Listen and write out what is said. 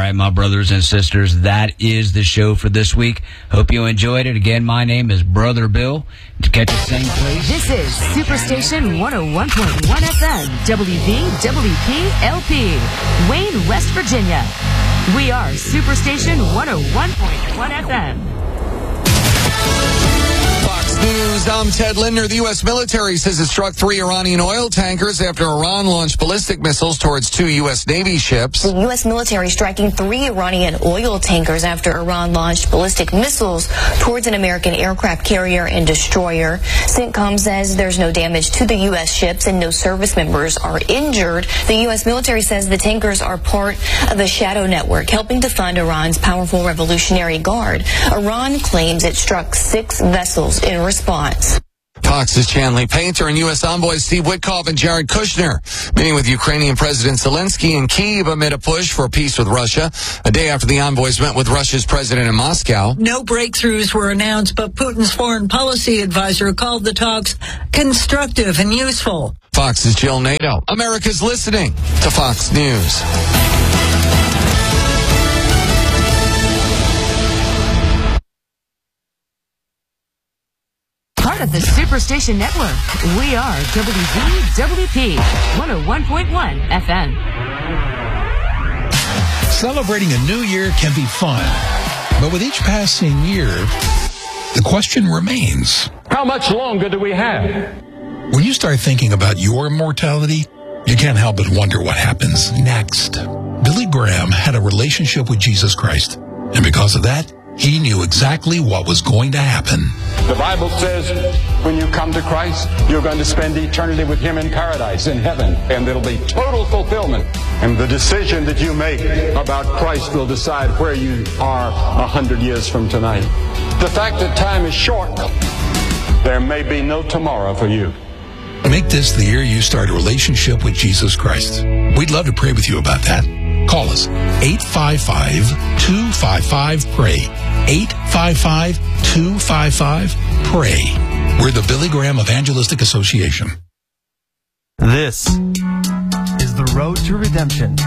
right, my brothers and sisters, that is the show for this week. Hope you enjoyed it. Again, my name is Brother Bill. To catch the same place. This is Superstation 101.1 FM, WVWP-LP, Wayne, West Virginia. We are Superstation 101.1 FM. Fox News, I'm Ted Linder. The U.S. military says it struck 3 Iranian oil tankers after Iran launched ballistic missiles towards 2 U.S. Navy ships. The U.S. military striking 3 Iranian oil tankers after Iran launched ballistic missiles towards an American aircraft carrier and destroyer. CENTCOM says there's no damage to the U.S. ships and no service members are injured. The U.S. military says the tankers are part of a shadow network helping to fund Iran's powerful Revolutionary Guard. Iran claims it struck 6 vessels in response. Fox's Chanley Painter and U.S. envoys Steve Witkoff and Jared Kushner meeting with Ukrainian President Zelensky in Kyiv amid a push for peace with Russia, a day after the envoys met with Russia's president in Moscow. No breakthroughs were announced, but Putin's foreign policy advisor called the talks constructive and useful. Fox's Jill Nato. America's listening to Fox News. Part of the Superstation Network, we are WVWP 101.1 FM. Celebrating a new year can be fun, but with each passing year, the question remains, how much longer do we have? When you start thinking about your mortality, you can't help but wonder what happens next. Billy Graham had a relationship with Jesus Christ, and because of that, he knew exactly what was going to happen. The Bible says when you come to Christ, you're going to spend eternity with Him in paradise, in heaven, and there'll be total fulfillment. And the decision that you make about Christ will decide where you are 100 years from tonight. The fact that time is short, there may be no tomorrow for you. Make this the year you start a relationship with Jesus Christ. We'd love to pray with you about that. Call us, 855-255-PRAY, 855-255-PRAY. We're the Billy Graham Evangelistic Association. This is the road to redemption.